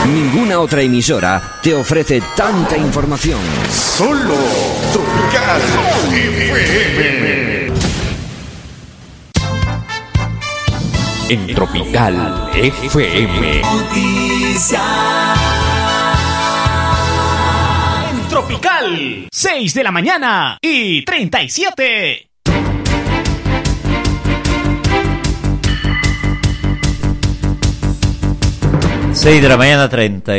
Ninguna otra emisora te ofrece tanta información. Solo Tropical FM. En Tropical FM. En Tropical, 6 de la mañana y 37. 6 de la mañana,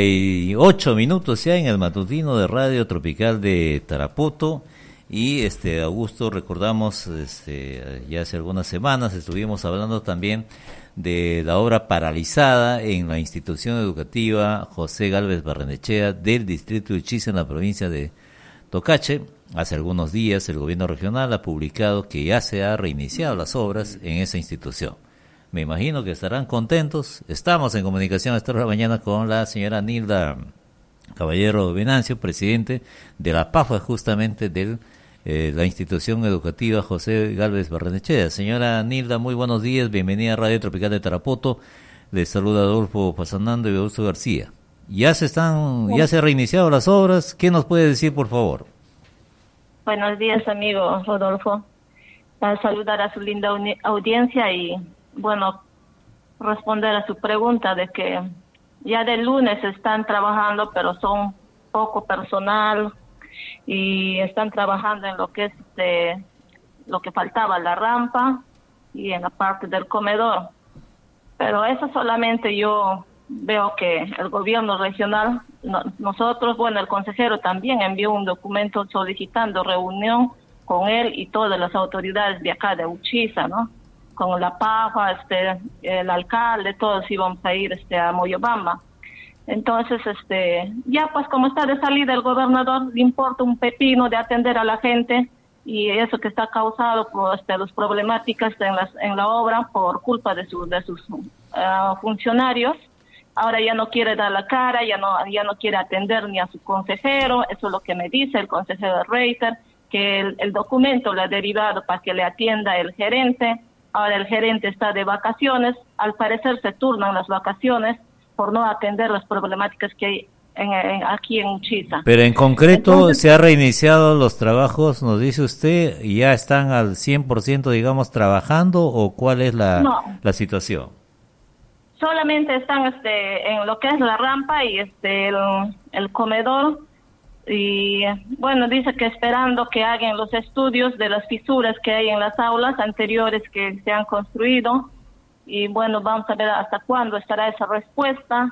38 minutos ya en el matutino de Radio Tropical de Tarapoto. Y Augusto, recordamos ya hace algunas semanas estuvimos hablando también de la obra paralizada en la institución educativa José Gálvez Barrenechea del distrito de Uchiza en la provincia de Tocache. Hace algunos días el gobierno regional ha publicado que ya se ha reiniciado las obras en esa institución. Me imagino que estarán contentos. Estamos en comunicación esta hora de la mañana con la señora Nilda Caballero Venancio, presidente de la PAFA, justamente de la institución educativa José Gálvez Barrenechea. Señora Nilda, muy buenos días, bienvenida a Radio Tropical de Tarapoto. Les saluda Adolfo Pasanando y Augusto García. Ya se han reiniciado las obras. ¿Qué nos puede decir, por favor? Buenos días, amigo Rodolfo. Para saludar a su linda audiencia y bueno, responder a su pregunta de que ya del lunes están trabajando, pero son poco personal y están trabajando en lo que es lo que faltaba, la rampa y en la parte del comedor. Pero eso solamente yo veo que el gobierno regional, nosotros, bueno, el consejero también envió un documento solicitando reunión con él y todas las autoridades de acá de Uchiza, ¿no? Con la PAFA, el alcalde, todos íbamos a ir a Moyobamba. Entonces, ya pues como está de salida el gobernador, le importa un pepino de atender a la gente y eso que está causado por las problemáticas en la obra por culpa de sus funcionarios. Ahora ya no quiere dar la cara, ya no quiere atender ni a su consejero. Eso es lo que me dice el consejero Reiter, que el documento le ha derivado para que le atienda el gerente. Ahora el gerente está de vacaciones, al parecer se turnan las vacaciones por no atender las problemáticas que hay aquí en Uchiza. Pero en concreto, entonces, ¿se ha reiniciado los trabajos, nos dice usted, y ya están al 100%, digamos, trabajando, o cuál es la situación? Solamente están en lo que es la rampa y el comedor. Y bueno, dice que esperando que hagan los estudios de las fisuras que hay en las aulas anteriores que se han construido. Y bueno, vamos a ver hasta cuándo estará esa respuesta.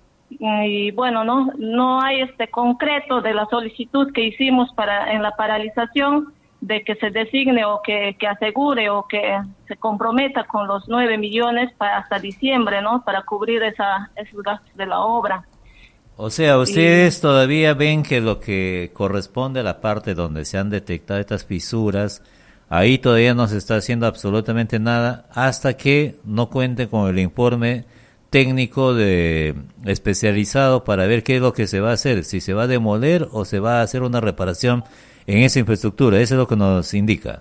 Y bueno, no hay concreto de la solicitud que hicimos en la paralización de que se designe o que asegure o que se comprometa con los 9 millones hasta diciembre, ¿no? Para cubrir esos gastos de la obra. O sea, ustedes todavía ven que lo que corresponde a la parte donde se han detectado estas fisuras, ahí todavía no se está haciendo absolutamente nada hasta que no cuenten con el informe técnico especializado para ver qué es lo que se va a hacer, si se va a demoler o se va a hacer una reparación en esa infraestructura. Eso es lo que nos indica.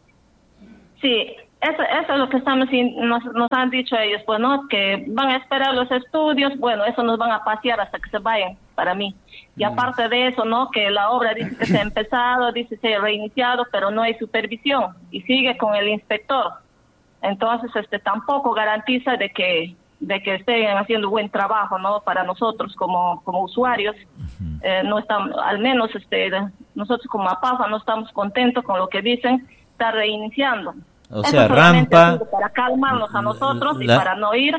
Sí. Eso es lo que nos han dicho ellos, pues, ¿no? Que van a esperar los estudios, bueno, eso nos van a pasear hasta que se vayan, para mí. Y aparte de eso, ¿no? Que la obra dice que se ha empezado, dice que se ha reiniciado, pero no hay supervisión y sigue con el inspector. Entonces, tampoco garantiza de que estén haciendo buen trabajo, ¿no? Para nosotros como usuarios, no estamos, al menos nosotros como APAFA no estamos contentos con lo que dicen, está reiniciando. O sea, rampa para calmarnos a nosotros y para no ir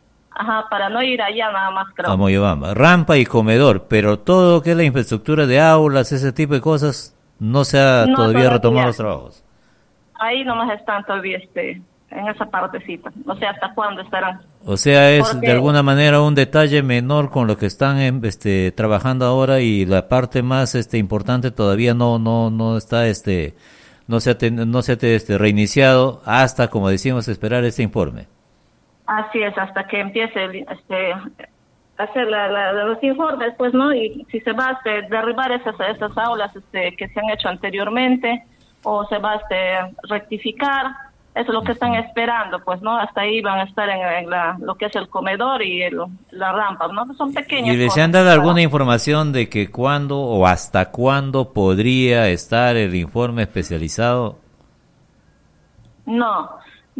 allá nada más, creo. A Moyobamba, rampa y comedor, pero todo lo que es la infraestructura de aulas, ese tipo de cosas, no se ha todavía retomado los trabajos. Ahí nomás están todavía en esa partecita, no sé hasta cuándo estarán. O sea, es de alguna manera un detalle menor con lo que están trabajando ahora, y la parte más importante todavía no está no se ha reiniciado hasta, como decimos, esperar este informe. Así es, hasta que empiece hacer los informes, pues, ¿no? Y si se va a derribar esas aulas que se han hecho anteriormente, o se va a rectificar, Eso es lo que están esperando, pues, ¿no? Hasta ahí van a estar en lo que es el comedor y la rampa, ¿no? Son pequeños. ¿Y les han dado alguna información de que cuándo o hasta cuándo podría estar el informe especializado? No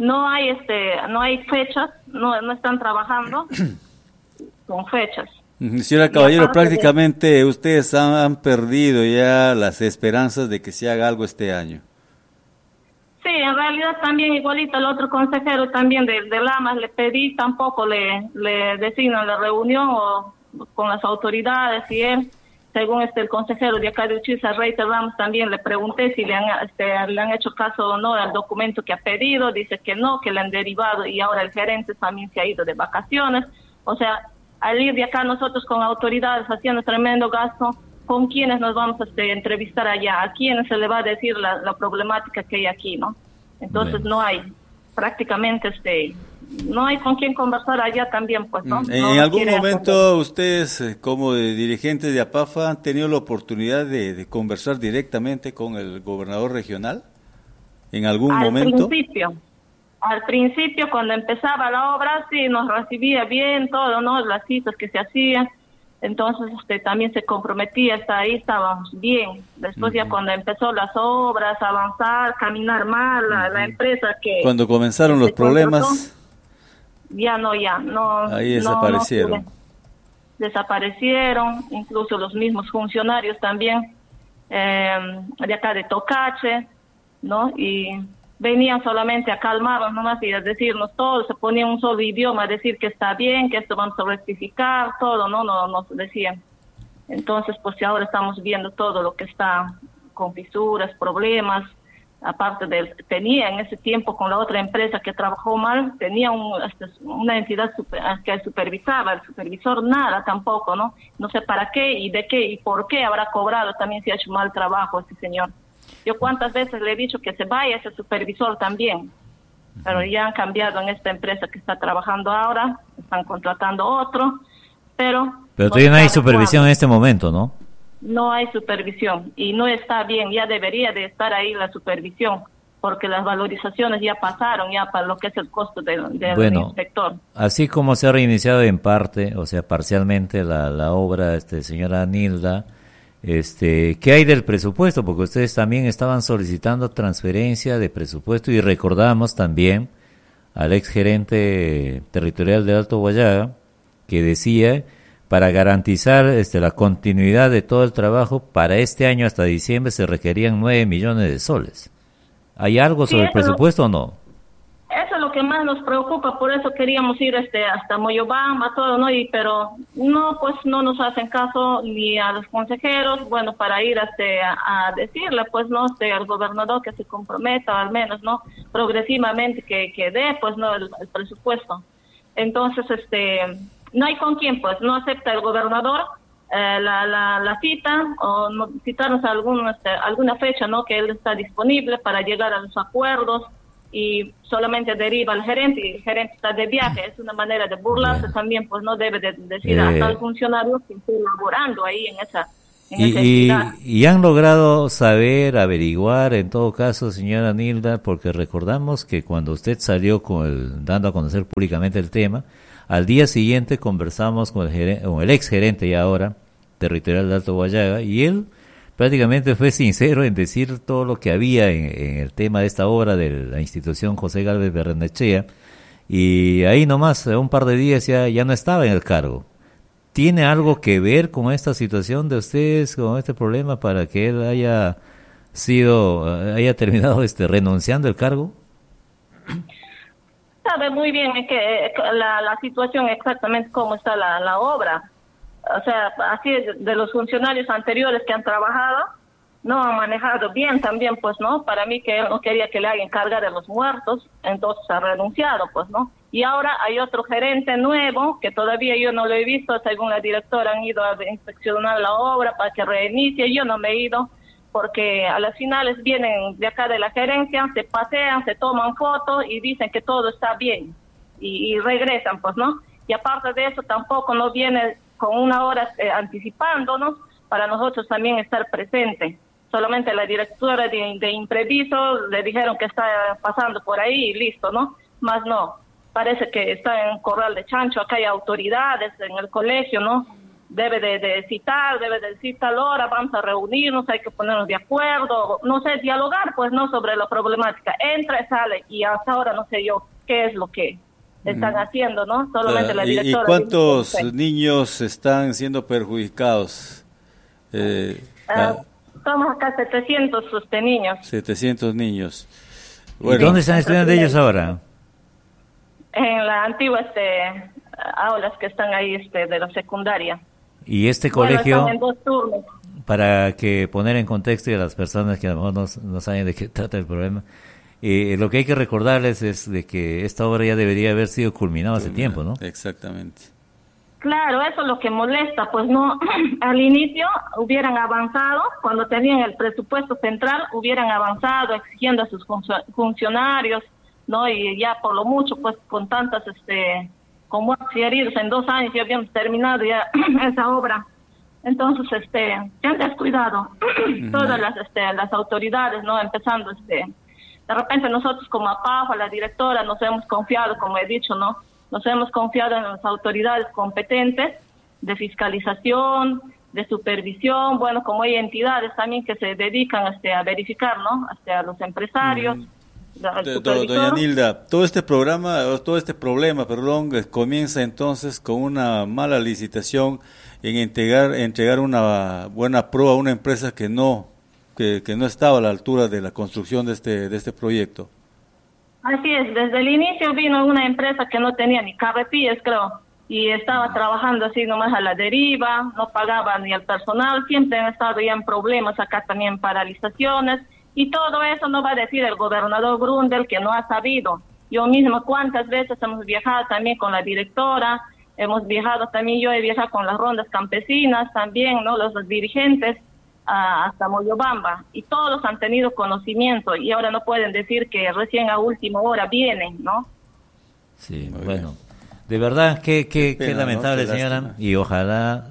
hay fechas, no están trabajando con fechas. Señora Caballero, prácticamente ustedes han perdido ya las esperanzas de que se haga algo este año. Sí, en realidad también igualito el otro consejero también de Lamas le pedí, tampoco le designan la reunión o con las autoridades y él, según el consejero de acá de Uchiza, Reiter Ramos, también le pregunté si le han hecho caso o no al documento que ha pedido, dice que no, que le han derivado y ahora el gerente también se ha ido de vacaciones, o sea, al ir de acá nosotros con autoridades haciendo tremendo gasto, ¿con quiénes nos vamos a entrevistar allá? ¿A quiénes se le va a decir la problemática que hay aquí, no? Entonces no hay, prácticamente no hay con quién conversar allá también, pues, ¿no? ¿En algún momento ustedes, como dirigentes de APAFA, han tenido la oportunidad de conversar directamente con el gobernador regional? ¿En algún momento? Al principio, cuando empezaba la obra, sí, nos recibía bien todo, ¿no? Las citas que se hacían. Entonces también se comprometía, hasta ahí estábamos bien. Después ya cuando empezó las obras, avanzar, caminar mal, la empresa que... Cuando comenzaron los problemas... Ya no. Ahí desaparecieron. Desaparecieron, incluso los mismos funcionarios también, de acá de Tocache, ¿no? Y venían solamente a calmarnos nomás y a decirnos todo, se ponía un solo idioma, a decir que está bien, que esto vamos a rectificar, todo, no nos decían. Entonces, pues ahora estamos viendo todo lo que está con fisuras, problemas, aparte tenía en ese tiempo con la otra empresa que trabajó mal, tenía una entidad que supervisaba, el supervisor nada tampoco, ¿no? No sé para qué y de qué y por qué habrá cobrado, también se ha hecho mal trabajo este señor. Yo cuántas veces le he dicho que se vaya ese supervisor también, pero ya han cambiado en esta empresa que está trabajando ahora, están contratando otro, pero todavía no hay supervisión en este momento, ¿no? No hay supervisión y no está bien, ya debería de estar ahí la supervisión, porque las valorizaciones ya pasaron ya para lo que es el costo del inspector. Así como se ha reiniciado en parte, o sea, parcialmente la obra, señora Nilda, ¿qué hay del presupuesto? Porque ustedes también estaban solicitando transferencia de presupuesto y recordamos también al ex gerente territorial de Alto Guayaga que decía para garantizar la continuidad de todo el trabajo para este año hasta diciembre se requerían 9 millones de soles. ¿Hay algo sobre el presupuesto o no? Eso es lo que más nos preocupa, por eso queríamos ir hasta Moyobamba, todo, ¿no? Pero no, pues no nos hacen caso ni a los consejeros, bueno, para ir a decirle, pues, ¿no? Al gobernador que se comprometa, al menos, ¿no? Progresivamente que dé, pues, ¿no? El presupuesto. Entonces, no hay con quién, pues, no acepta el gobernador la cita o no, citarnos alguna fecha, ¿no? Que él está disponible para llegar a los acuerdos. Y solamente deriva al gerente y el gerente está de viaje, es una manera de burlarse también, pues no debe de decir a tal funcionario que esté laborando ahí en esa entidad. Y han logrado saber, averiguar, en todo caso, señora Nilda, porque recordamos que cuando usted salió dando a conocer públicamente el tema, al día siguiente conversamos con el ex gerente y ahora territorial de Alto Guayaga, y él prácticamente fue sincero en decir todo lo que había en el tema de esta obra de la institución José Gálvez Barrenechea, y ahí nomás, un par de días ya no estaba en el cargo. ¿Tiene algo que ver con esta situación de ustedes, con este problema, para que él haya terminado renunciando el cargo? Sabe muy bien que la situación exactamente cómo está la obra. O sea, así de los funcionarios anteriores que han trabajado, no han manejado bien también, pues, ¿no? Para mí que él no quería que le hagan carga de los muertos, entonces ha renunciado, pues, ¿no? Y ahora hay otro gerente nuevo, que todavía yo no lo he visto, según la directora han ido a inspeccionar la obra para que reinicie, yo no me he ido, porque a las finales vienen de acá de la gerencia, se pasean, se toman fotos y dicen que todo está bien, y regresan, pues, ¿no? Y aparte de eso tampoco no viene con una hora anticipándonos para nosotros también estar presentes. solamente la directora de imprevisto le dijeron que está pasando por ahí y listo, ¿no? Más no, parece que está en corral de chancho, acá hay autoridades en el colegio, ¿no? Debe de decir tal hora, vamos a reunirnos, hay que ponernos de acuerdo, no sé, dialogar, pues, ¿no? Sobre la problemática. Entra y sale, y hasta ahora no sé yo qué es lo que están haciendo, ¿no? Solamente la directora. ¿Y cuántos niños están siendo perjudicados? Estamos acá 700 niños. 700 niños. Bueno, ¿y dónde están estudiando ellos ahora? En la antigua aulas que están ahí de la secundaria. Y este colegio, están en 2 turnos. Para que poner en contexto y a las personas que a lo mejor no saben de qué trata el problema, lo que hay que recordarles es de que esta obra ya debería haber sido culminada hace tiempo, ¿no? Exactamente. Claro, eso es lo que molesta, pues no, al inicio hubieran avanzado, cuando tenían el presupuesto central, hubieran avanzado exigiendo a sus funcionarios, ¿no? Y ya por lo mucho, pues con tantas, como heridos en 2 años ya habíamos terminado ya esa obra. Entonces, se han descuidado todas las autoridades, ¿no? Empezando, de repente nosotros como APAFA, la directora, nos hemos confiado, como he dicho, ¿no? Nos hemos confiado en las autoridades competentes de fiscalización, de supervisión, bueno, como hay entidades también que se dedican a verificar, ¿no? A los empresarios. Doña Nilda, todo este problema, comienza entonces con una mala licitación en entregar una buena proa a una empresa que no estaba a la altura de la construcción de este proyecto. Así es, desde el inicio vino una empresa que no tenía ni carretillas, creo, y estaba trabajando así nomás a la deriva, no pagaba ni al personal, siempre han estado ya en problemas, acá también paralizaciones, y todo eso no va a decir el gobernador Brundel que no ha sabido. Yo misma cuántas veces hemos viajado también con la directora, hemos viajado también, yo he viajado con las rondas campesinas también, ¿no? Los dirigentes, hasta Moyobamba, y todos han tenido conocimiento y ahora no pueden decir que recién a última hora vienen, ¿no? Sí, bueno, de verdad qué lamentable, ¿no? Señora, lástima. Y ojalá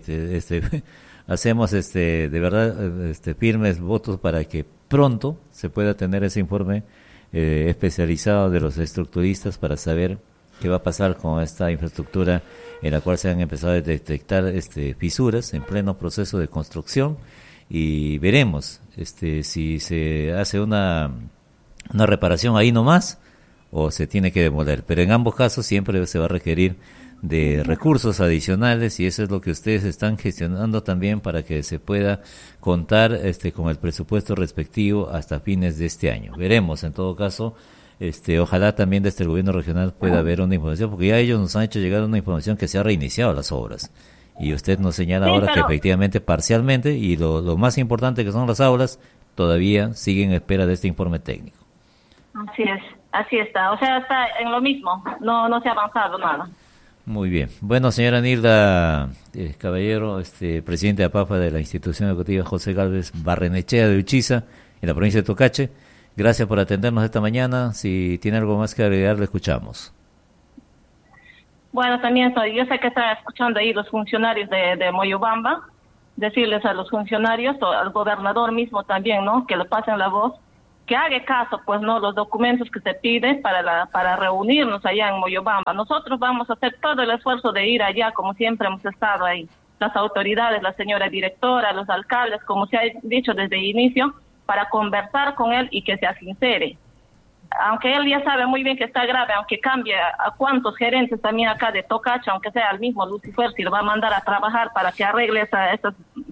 hacemos de verdad firmes votos para que pronto se pueda tener ese informe especializado de los estructuristas para saber qué va a pasar con esta infraestructura en la cual se han empezado a detectar fisuras en pleno proceso de construcción. Y veremos si se hace una reparación ahí nomás o se tiene que demoler, pero en ambos casos siempre se va a requerir de recursos adicionales y eso es lo que ustedes están gestionando también para que se pueda contar con el presupuesto respectivo hasta fines de este año. Veremos, en todo caso, ojalá también desde el gobierno regional pueda haber una información, porque ya ellos nos han hecho llegar una información que se ha reiniciado las obras. Y usted nos señala ahora que efectivamente parcialmente, y lo más importante que son las aulas, todavía siguen en espera de este informe técnico. Así está, o sea, está en lo mismo, no se ha avanzado nada. Muy bien. Bueno, señora Nilda Caballero, presidente de APAFA de la Institución Educativa José Gálvez Barrenechea de Uchiza, en la provincia de Tocache, gracias por atendernos esta mañana. Si tiene algo más que agregar, le escuchamos. Bueno, también yo sé que están escuchando ahí los funcionarios de Moyobamba, decirles a los funcionarios, o al gobernador mismo también, ¿no? Que le pasen la voz, que haga caso, pues, ¿no? Los documentos que se piden para reunirnos allá en Moyobamba. Nosotros vamos a hacer todo el esfuerzo de ir allá, como siempre hemos estado ahí. Las autoridades, la señora directora, los alcaldes, como se ha dicho desde el inicio, para conversar con él y que sea sincere. Aunque él ya sabe muy bien que está grave, aunque cambie a cuántos gerentes también acá de Tocache, aunque sea el mismo Lucifer, si lo va a mandar a trabajar para que arregle esos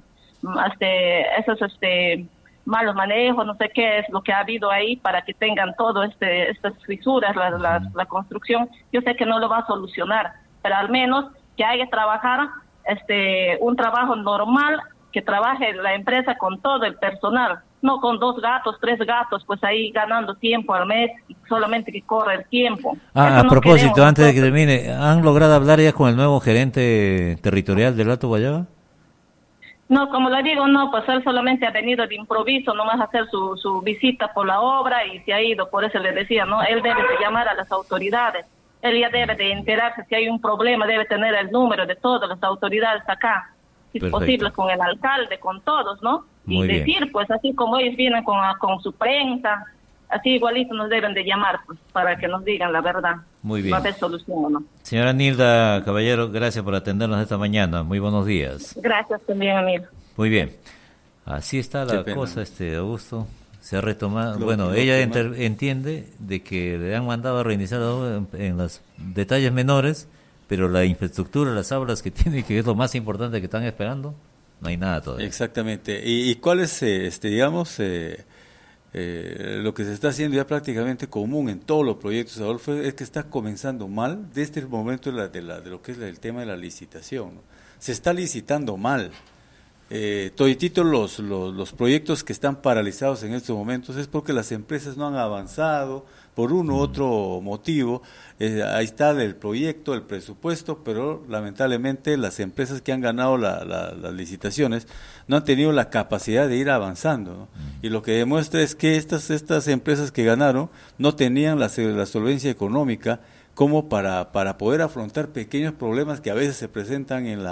malos manejos, no sé qué es lo que ha habido ahí para que tengan todo estas fisuras, la construcción, yo sé que no lo va a solucionar, pero al menos que haya que trabajar un trabajo normal, que trabaje la empresa con todo el personal, no con 2 gatos, 3 gatos, pues ahí ganando tiempo al mes, solamente que corre el tiempo. A propósito, antes de que termine, ¿han logrado hablar ya con el nuevo gerente territorial del Alto Guayaba? No, como le digo, no, pues él solamente ha venido de improviso, nomás a hacer su visita por la obra y se ha ido, por eso le decía, ¿no? Él debe de llamar a las autoridades, él ya debe de enterarse si hay un problema, debe tener el número de todas las autoridades acá, si es posible con el alcalde, con todos, ¿no? y decir, pues así como ellos vienen con su prensa, así igualito nos deben de llamar, pues, para que nos digan la verdad. Muy bien. ¿Va a haber solución o no? Señora Nilda Caballero, gracias por atendernos esta mañana. Muy buenos días. Gracias también, amigo. Muy bien. Así está la cosa, Augusto. Se ha retomado. Ella entiende de que le han mandado a reiniciar en los detalles menores, pero la infraestructura, las aulas que tiene, que es lo más importante que están esperando, no hay nada todavía. Exactamente. ¿Y cuál es, digamos, lo que se está haciendo ya prácticamente común en todos los proyectos, Adolfo, es que está comenzando mal desde el momento de lo que es el tema de la licitación, ¿no? Se está licitando mal. Todititos los proyectos que están paralizados en estos momentos es porque las empresas no han avanzado por uno u otro motivo. Ahí está el proyecto, el presupuesto, pero lamentablemente las empresas que han ganado las licitaciones no han tenido la capacidad de ir avanzando, ¿no? Y lo que demuestra es que estas empresas que ganaron no tenían la solvencia económica como para poder afrontar pequeños problemas que a veces se presentan en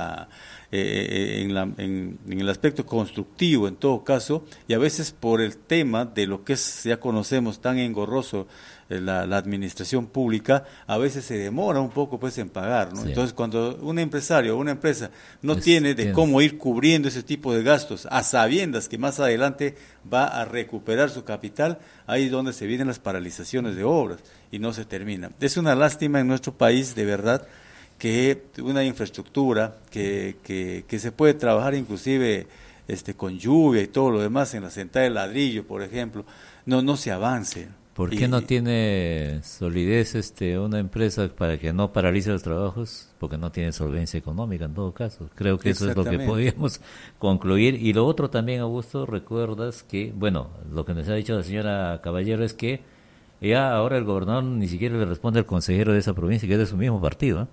el aspecto constructivo, en todo caso, y a veces por el tema de lo que es, ya conocemos, tan engorroso la administración pública, a veces se demora un poco pues en pagar, ¿no? Sí. Entonces, cuando un empresario o una empresa no tiene de cómo ir cubriendo ese tipo de gastos, a sabiendas que más adelante va a recuperar su capital, ahí es donde se vienen las paralizaciones de obras y no se termina. Es una lástima en nuestro país, de verdad, que una infraestructura que se puede trabajar inclusive con lluvia y todo lo demás en la sentada de ladrillo, por ejemplo, no se avance. ¿Por qué no tiene solidez una empresa para que no paralice los trabajos? Porque no tiene solvencia económica en todo caso. Creo que eso es lo que podríamos concluir. Y lo otro también, Augusto, recuerdas que, lo que nos ha dicho la señora Caballero es que ya ahora el gobernador ni siquiera le responde al consejero de esa provincia, que es de su mismo partido,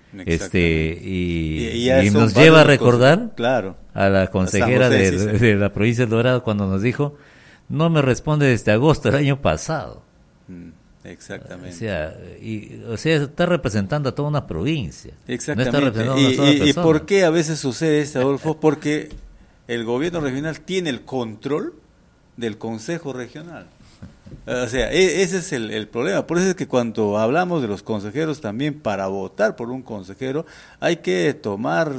y nos lleva a recordar a la consejera de la provincia de Dorado cuando nos dijo: no me responde desde agosto del año pasado. Exactamente. O sea, está representando a toda una provincia. Exactamente. No está representando a una sola persona. ¿Y por qué a veces sucede esto, Adolfo? Porque el gobierno regional tiene el control del Consejo Regional. O sea, ese es el problema. Por eso es que cuando hablamos de los consejeros también, para votar por un consejero hay que tomar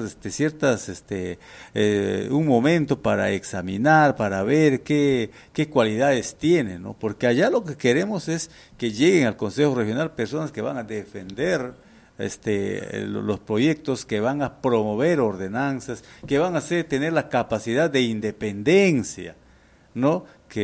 un momento para examinar, para ver qué cualidades tiene, ¿no? Porque allá lo que queremos es que lleguen al Consejo Regional personas que van a defender los proyectos, que van a promover ordenanzas, que van a tener la capacidad de independencia, ¿no?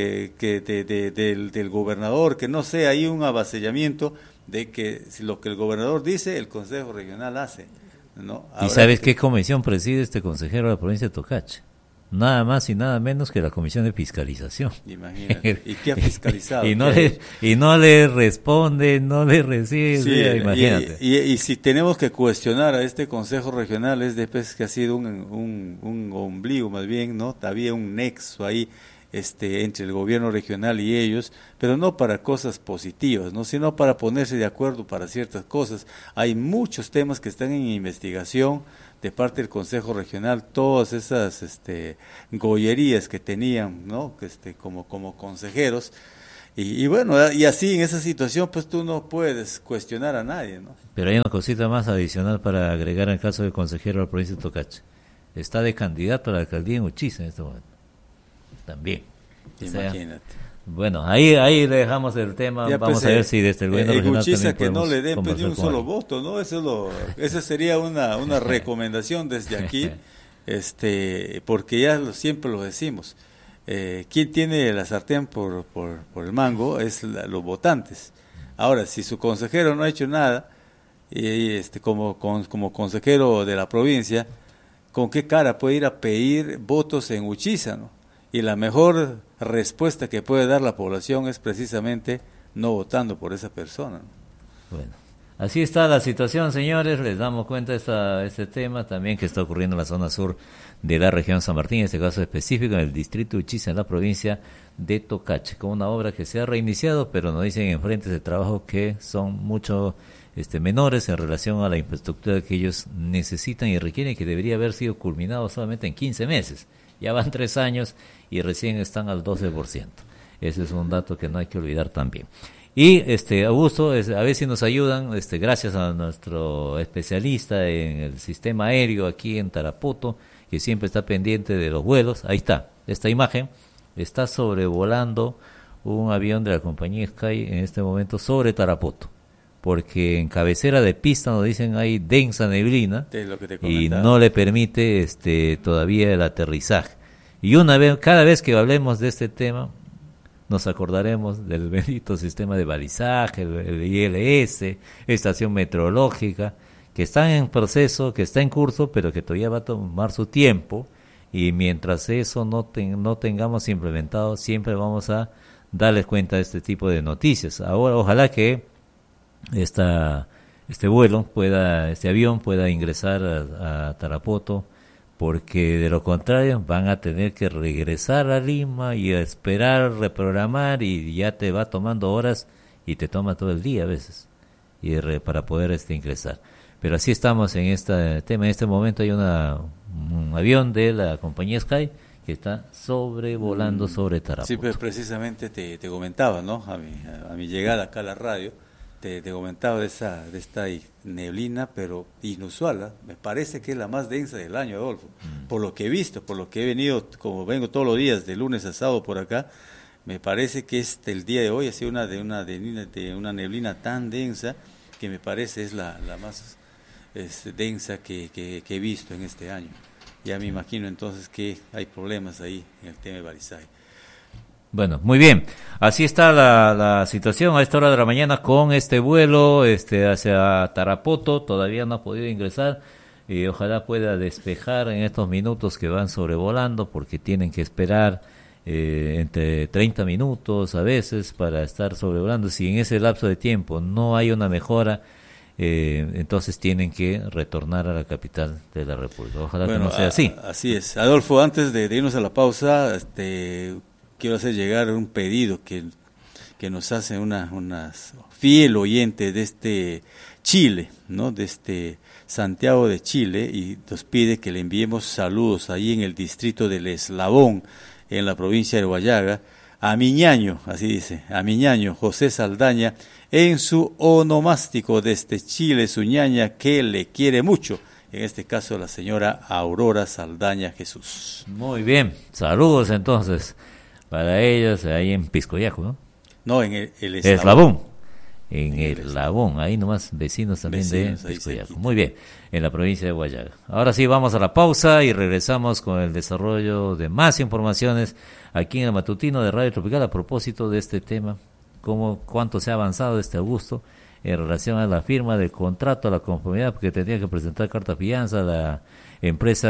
Del gobernador, que no sea ahí un avasallamiento de que si lo que el gobernador dice, el Consejo Regional hace, ¿no? ¿Y sabes qué comisión preside este consejero de la provincia de Tocache? Nada más y nada menos que la Comisión de Fiscalización. Imagínate. ¿Y qué ha fiscalizado? y no le responde, no le recibe, imagínate. Y si tenemos que cuestionar a este Consejo Regional, es después que ha sido un ombligo más bien, ¿no? Había un nexo ahí entre el gobierno regional y ellos, pero no para cosas positivas, ¿no? Sino para ponerse de acuerdo para ciertas cosas. Hay muchos temas que están en investigación de parte del Consejo Regional, todas esas gollerías que tenían, ¿no? Como consejeros, y así en esa situación pues tú no puedes cuestionar a nadie, ¿no? Pero hay una cosita más adicional para agregar en el caso del consejero de la provincia de Tocache. Está de candidato a la alcaldía en Uchisa en este momento. También. Imagínate. Ahí le dejamos el tema. Vamos a ver si desde el gobierno regional también que no le den ni un solo voto, ¿no? Esa sería una recomendación desde aquí, porque ya siempre lo decimos. Quien tiene la sartén por el mango es los votantes. Ahora, si su consejero no ha hecho nada, como consejero de la provincia, ¿con qué cara puede ir a pedir votos en Uchisa, no? Y la mejor respuesta que puede dar la población es precisamente no votando por esa persona, ¿no? Bueno, así está la situación, señores. Les damos cuenta de este tema también que está ocurriendo en la zona sur de la región San Martín, en este caso específico en el distrito de Uchisa, en la provincia de Tocache, con una obra que se ha reiniciado, pero nos dicen en frentes de trabajo que son mucho menores en relación a la infraestructura que ellos necesitan y requieren, que debería haber sido culminado solamente en 15 meses. Ya van 3 años y recién están al 12%. Ese es un dato que no hay que olvidar también. Y Augusto, a ver si nos ayudan, gracias a nuestro especialista en el sistema aéreo aquí en Tarapoto, que siempre está pendiente de los vuelos. Ahí está, esta imagen está sobrevolando un avión de la compañía Sky en este momento sobre Tarapoto, porque en cabecera de pista nos dicen hay densa neblina y no le permite todavía el aterrizaje. Y cada vez que hablemos de este tema, nos acordaremos del bendito sistema de balizaje, el ILS, estación meteorológica, que están en proceso, que está en curso, pero que todavía va a tomar su tiempo, y mientras eso no tengamos implementado, siempre vamos a darles cuenta de este tipo de noticias. Ahora, ojalá que este avión pueda ingresar a Tarapoto, porque de lo contrario van a tener que regresar a Lima y a esperar, reprogramar, y ya te va tomando horas y te toma todo el día a veces para poder ingresar. Pero así estamos en este tema. En este momento hay un avión de la compañía Sky que está sobrevolando sobre Tarapoto. Sí, pues precisamente te comentaba, ¿no? A mi llegada acá a la radio, te comentaba de esta neblina, pero inusual, ¿eh? Me parece que es la más densa del año, Adolfo. Por lo que he visto, por lo que he venido, como vengo todos los días, de lunes a sábado por acá, me parece que el día de hoy ha sido una neblina tan densa que me parece es la más densa que he visto en este año. Ya me imagino entonces que hay problemas ahí en el tema de balizaje. Bueno, muy bien. Así está la situación a esta hora de la mañana con este vuelo hacia Tarapoto. Todavía no ha podido ingresar y ojalá pueda despejar en estos minutos que van sobrevolando, porque tienen que esperar entre 30 minutos a veces para estar sobrevolando. Si en ese lapso de tiempo no hay una mejora, entonces tienen que retornar a la capital de la República. Ojalá que no sea así. Así es. Adolfo, antes de irnos a la pausa, quiero hacer llegar un pedido que nos hace una fiel oyente de Chile, ¿no? De Santiago de Chile, y nos pide que le enviemos saludos ahí en el distrito del Eslabón, en la provincia de Huallaga, a mi ñaño, así dice, a mi ñaño José Saldaña, en su onomástico desde Chile, su ñaña que le quiere mucho, en este caso la señora Aurora Saldaña Jesús. Muy bien, saludos entonces para ellos ahí en Piscoyaco, ¿no? No, en el Eslabón. En el Eslabón, ahí nomás vecinos también de Piscoyaco. Muy bien, en la provincia de Huallaga. Ahora sí, vamos a la pausa y regresamos con el desarrollo de más informaciones aquí en el matutino de Radio Tropical a propósito de este tema, cuánto se ha avanzado Augusto en relación a la firma del contrato a la conformidad, porque tendría que presentar carta fianza a la empresa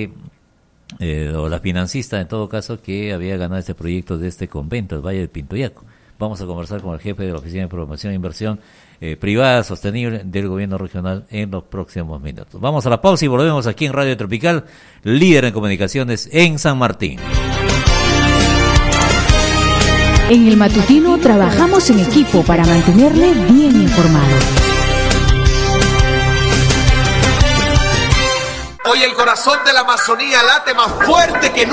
o la financista en todo caso que había ganado este proyecto de este convento, el Valle del Pintoyaco. Vamos a conversar con el jefe de la Oficina de Promoción e Inversión Privada Sostenible del Gobierno Regional en los próximos minutos. Vamos a la pausa y volvemos aquí en Radio Tropical, líder en comunicaciones en San Martín. En el matutino trabajamos en equipo para mantenerle bien informado. Hoy el corazón de la Amazonía late más fuerte que nunca.